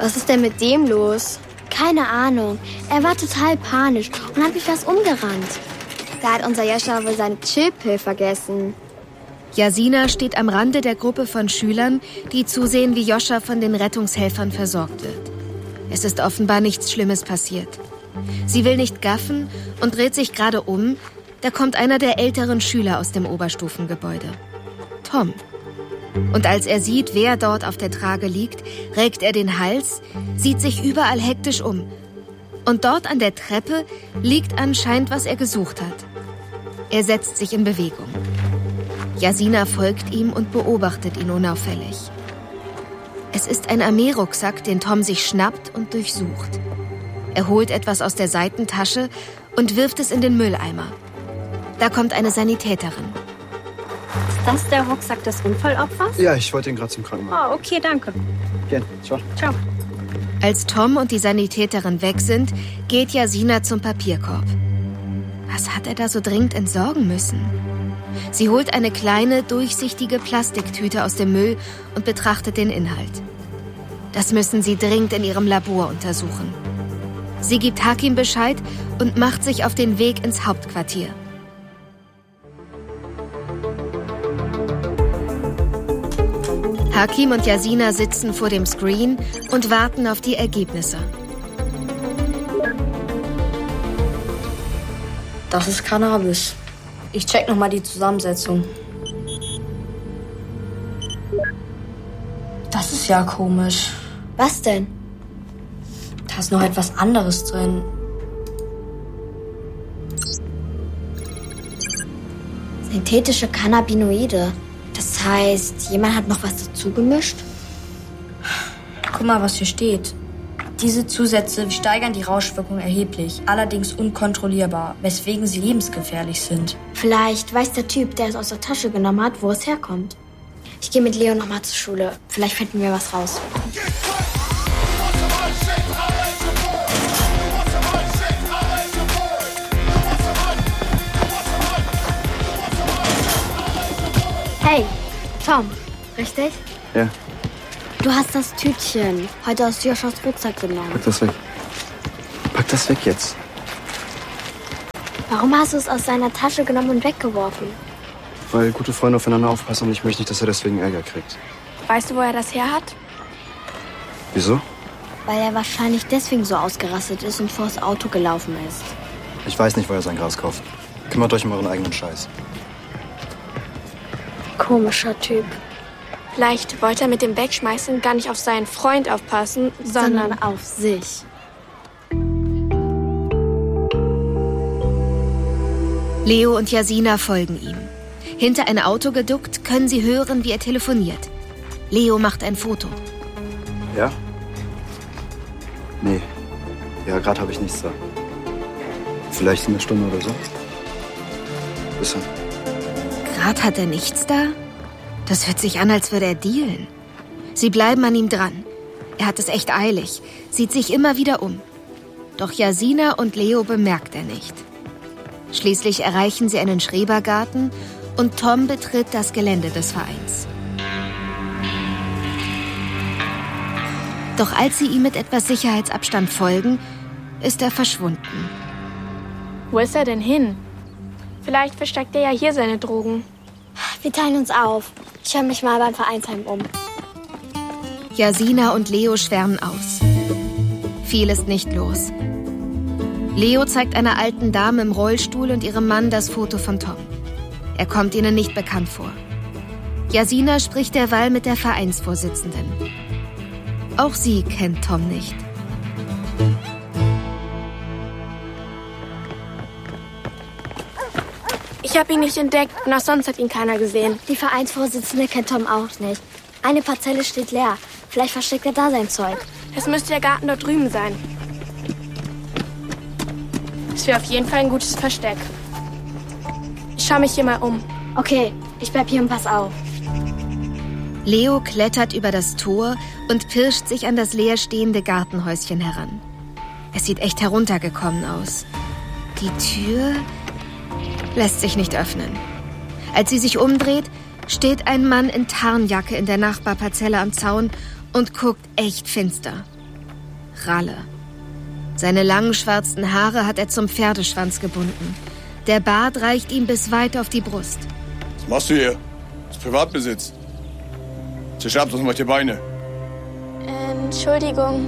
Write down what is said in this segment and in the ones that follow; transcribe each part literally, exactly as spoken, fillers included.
Was ist denn mit dem los? Keine Ahnung. Er war total panisch und hat mich fast umgerannt. Da hat unser Joscha wohl seine Chillpill vergessen. Jasina steht am Rande der Gruppe von Schülern, die zusehen, wie Joscha von den Rettungshelfern versorgt wird. Es ist offenbar nichts Schlimmes passiert. Sie will nicht gaffen und dreht sich gerade um. Da kommt einer der älteren Schüler aus dem Oberstufengebäude. Tom. Und als er sieht, wer dort auf der Trage liegt, regt er den Hals, sieht sich überall hektisch um. Und dort an der Treppe liegt anscheinend, was er gesucht hat. Er setzt sich in Bewegung. Jasina folgt ihm und beobachtet ihn unauffällig. Es ist ein Armeerucksack, den Tom sich schnappt und durchsucht. Er holt etwas aus der Seitentasche und wirft es in den Mülleimer. Da kommt eine Sanitäterin. Ist das der Rucksack des Unfallopfers? Ja, ich wollte ihn gerade zum Krankenwagen. Oh, okay, danke. Gern, ciao. Ciao. Als Tom und die Sanitäterin weg sind, geht Jasina zum Papierkorb. Was hat er da so dringend entsorgen müssen? Sie holt eine kleine, durchsichtige Plastiktüte aus dem Müll und betrachtet den Inhalt. Das müssen sie dringend in ihrem Labor untersuchen. Sie gibt Hakim Bescheid und macht sich auf den Weg ins Hauptquartier. Hakim und Jasina sitzen vor dem Screen und warten auf die Ergebnisse. Das ist Cannabis. Ich check nochmal die Zusammensetzung. Das ist ja komisch. Was denn? Da ist noch etwas anderes drin. Synthetische Cannabinoide. Das heißt, jemand hat noch was dazu gemischt? Guck mal, was hier steht. Diese Zusätze steigern die Rauschwirkung erheblich, allerdings unkontrollierbar, weswegen sie lebensgefährlich sind. Vielleicht weiß der Typ, der es aus der Tasche genommen hat, wo es herkommt. Ich gehe mit Leo nochmal zur Schule. Vielleicht finden wir was raus. Hey, Tom, richtig? Ja. Du hast das Tütchen heute aus Joschas Rucksack genommen. Pack das weg. Pack das weg jetzt. Warum hast du es aus seiner Tasche genommen und weggeworfen? Weil gute Freunde aufeinander aufpassen und ich möchte nicht, dass er deswegen Ärger kriegt. Weißt du, wo er das her hat? Wieso? Weil er wahrscheinlich deswegen so ausgerastet ist und vors Auto gelaufen ist. Ich weiß nicht, wo er sein Gras kauft. Kümmert euch um euren eigenen Scheiß. Komischer Typ. Vielleicht wollte er mit dem Wegschmeißen gar nicht auf seinen Freund aufpassen, sondern, sondern auf sich. Leo und Jasina folgen ihm. Hinter ein Auto geduckt, können sie hören, wie er telefoniert. Leo macht ein Foto. Ja? Nee. Ja, gerade habe ich nichts da. Vielleicht in einer Stunde oder so. Bis dann. Gerade hat er nichts da? Das hört sich an, als würde er dealen. Sie bleiben an ihm dran. Er hat es echt eilig, sieht sich immer wieder um. Doch Jasina und Leo bemerkt er nicht. Schließlich erreichen sie einen Schrebergarten und Tom betritt das Gelände des Vereins. Doch als sie ihm mit etwas Sicherheitsabstand folgen, ist er verschwunden. Wo ist er denn hin? Vielleicht versteckt er ja hier seine Drogen. Wir teilen uns auf. Ich höre mich mal beim Vereinsheim um. Jasina und Leo schwärmen aus. Viel ist nicht los. Leo zeigt einer alten Dame im Rollstuhl und ihrem Mann das Foto von Tom. Er kommt ihnen nicht bekannt vor. Jasina spricht derweil mit der Vereinsvorsitzenden. Auch sie kennt Tom nicht. Ich habe ihn nicht entdeckt und auch sonst hat ihn keiner gesehen. Die Vereinsvorsitzende kennt Tom auch nicht. Eine Parzelle steht leer. Vielleicht versteckt er da sein Zeug. Es müsste der Garten dort drüben sein. Es wäre auf jeden Fall ein gutes Versteck. Ich schaue mich hier mal um. Okay, ich bleib hier und pass auf. Leo klettert über das Tor und pirscht sich an das leerstehende Gartenhäuschen heran. Es sieht echt heruntergekommen aus. Die Tür lässt sich nicht öffnen. Als sie sich umdreht, steht ein Mann in Tarnjacke in der Nachbarparzelle am Zaun und guckt echt finster. Ralle. Seine langen schwarzen Haare hat er zum Pferdeschwanz gebunden. Der Bart reicht ihm bis weit auf die Brust. Was machst du hier? Das ist Privatbesitz. Tisch ab, sonst mach ich dir Beine. Ähm, Entschuldigung.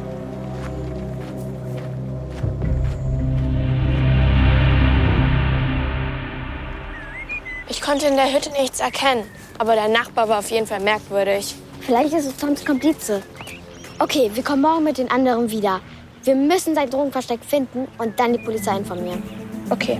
Ich konnte in der Hütte nichts erkennen, aber der Nachbar war auf jeden Fall merkwürdig. Vielleicht ist es Toms Komplize. Okay, wir kommen morgen mit den anderen wieder. Wir müssen sein Drogenversteck finden und dann die Polizei informieren. Okay.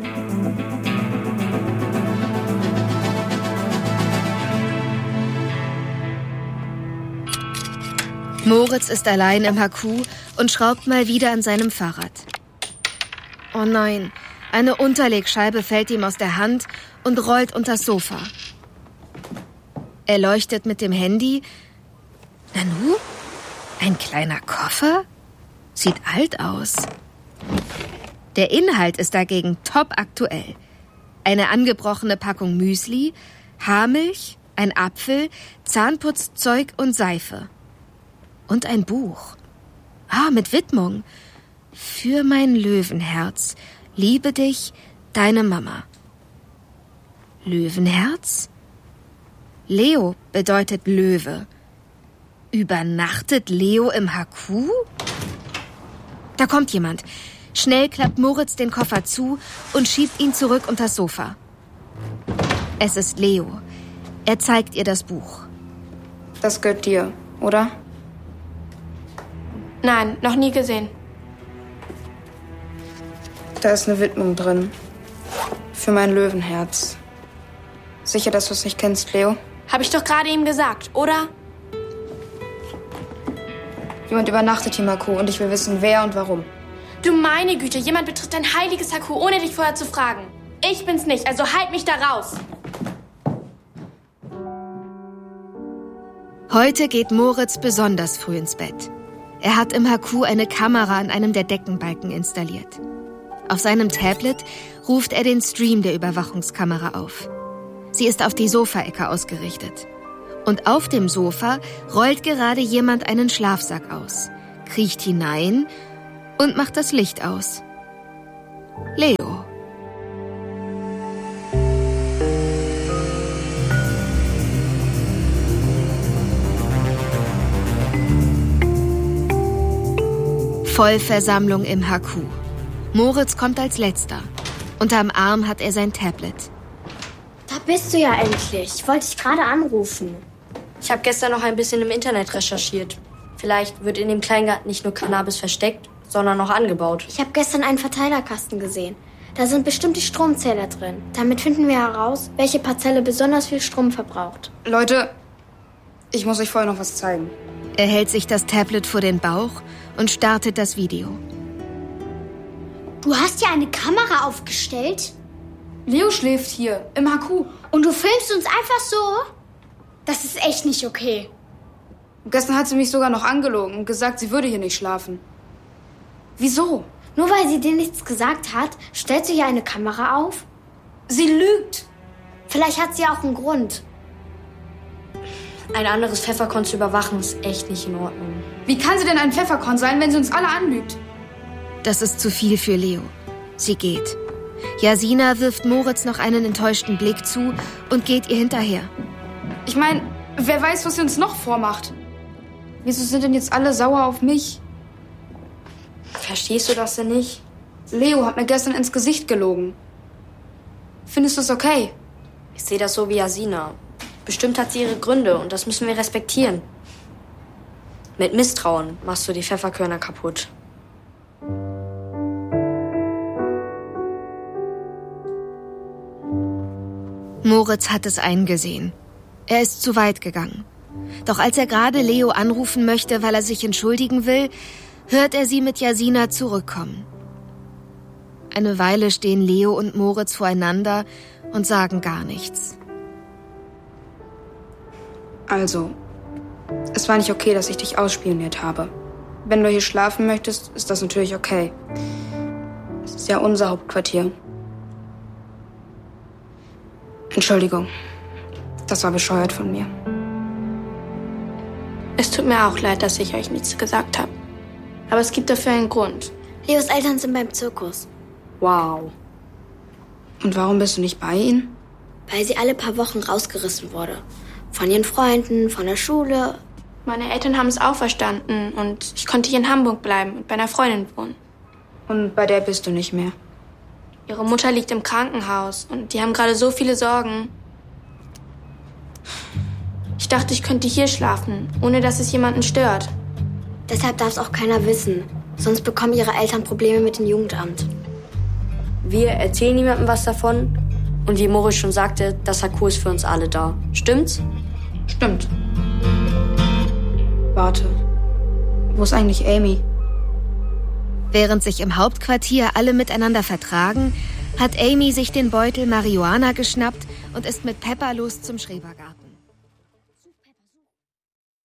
Moritz ist allein im H Q und schraubt mal wieder an seinem Fahrrad. Oh nein, eine Unterlegscheibe fällt ihm aus der Hand und rollt unters Sofa. Er leuchtet mit dem Handy. Nanu? Ein kleiner Koffer? Sieht alt aus. Der Inhalt ist dagegen top aktuell. Eine angebrochene Packung Müsli, Haarmilch, ein Apfel, Zahnputzzeug und Seife. Und ein Buch. Ah, mit Widmung. Für mein Löwenherz. Liebe dich, deine Mama. Löwenherz? Leo bedeutet Löwe. Übernachtet Leo im H Q? Da kommt jemand. Schnell klappt Moritz den Koffer zu und schiebt ihn zurück unters Sofa. Es ist Leo. Er zeigt ihr das Buch. Das gehört dir, oder? Nein, noch nie gesehen. Da ist eine Widmung drin. Für mein Löwenherz. Sicher, dass du es nicht kennst, Leo? Hab ich doch gerade ihm gesagt, oder? Jemand übernachtet hier im H Q und ich will wissen, wer und warum. Du meine Güte, jemand betritt dein heiliges H Q, ohne dich vorher zu fragen. Ich bin's nicht, also halt mich da raus. Heute geht Moritz besonders früh ins Bett. Er hat im H Q eine Kamera an einem der Deckenbalken installiert. Auf seinem Tablet ruft er den Stream der Überwachungskamera auf. Sie ist auf die Sofaecke ausgerichtet. Und auf dem Sofa rollt gerade jemand einen Schlafsack aus, kriecht hinein und macht das Licht aus. Leo. Vollversammlung im H Q. Moritz kommt als Letzter. Unterm Arm hat er sein Tablet. Da bist du ja endlich. Ich wollte dich gerade anrufen. Ich habe gestern noch ein bisschen im Internet recherchiert. Vielleicht wird in dem Kleingarten nicht nur Cannabis versteckt, sondern auch angebaut. Ich habe gestern einen Verteilerkasten gesehen. Da sind bestimmt die Stromzähler drin. Damit finden wir heraus, welche Parzelle besonders viel Strom verbraucht. Leute, ich muss euch vorher noch was zeigen. Er hält sich das Tablet vor den Bauch und startet das Video. Du hast ja eine Kamera aufgestellt? Leo schläft hier, im H Q. Und du filmst uns einfach so? Das ist echt nicht okay. Und gestern hat sie mich sogar noch angelogen und gesagt, sie würde hier nicht schlafen. Wieso? Nur weil sie dir nichts gesagt hat, stellt sie hier eine Kamera auf? Sie lügt. Vielleicht hat sie auch einen Grund. Ein anderes Pfefferkorn zu überwachen ist echt nicht in Ordnung. Wie kann sie denn ein Pfefferkorn sein, wenn sie uns alle anlügt? Das ist zu viel für Leo. Sie geht. Jasina wirft Moritz noch einen enttäuschten Blick zu und geht ihr hinterher. Ich meine, wer weiß, was sie uns noch vormacht. Wieso sind denn jetzt alle sauer auf mich? Verstehst du das denn nicht? Leo hat mir gestern ins Gesicht gelogen. Findest du es okay? Ich sehe das so wie Jasina. Bestimmt hat sie ihre Gründe und das müssen wir respektieren. Mit Misstrauen machst du die Pfefferkörner kaputt. Moritz hat es eingesehen. Er ist zu weit gegangen. Doch als er gerade Leo anrufen möchte, weil er sich entschuldigen will, hört er sie mit Jasina zurückkommen. Eine Weile stehen Leo und Moritz voreinander und sagen gar nichts. Also, es war nicht okay, dass ich dich ausspioniert habe. Wenn du hier schlafen möchtest, ist das natürlich okay. Es ist ja unser Hauptquartier. Entschuldigung, das war bescheuert von mir. Es tut mir auch leid, dass ich euch nichts gesagt habe. Aber es gibt dafür einen Grund. Leos Eltern sind beim Zirkus. Wow. Und warum bist du nicht bei ihnen? Weil sie alle paar Wochen rausgerissen wurde. Von ihren Freunden, von der Schule. Meine Eltern haben es auch verstanden und ich konnte hier in Hamburg bleiben und bei einer Freundin wohnen. Und bei der bist du nicht mehr? Ihre Mutter liegt im Krankenhaus und die haben gerade so viele Sorgen. Ich dachte, ich könnte hier schlafen, ohne dass es jemanden stört. Deshalb darf es auch keiner wissen. Sonst bekommen ihre Eltern Probleme mit dem Jugendamt. Wir erzählen niemandem was davon. Und wie Moritz schon sagte, das Haku ist für uns alle da. Stimmt's? Stimmt. Warte. Wo ist eigentlich Amy? Während sich im Hauptquartier alle miteinander vertragen, hat Amy sich den Beutel Marihuana geschnappt und ist mit Pepper los zum Schrebergarten.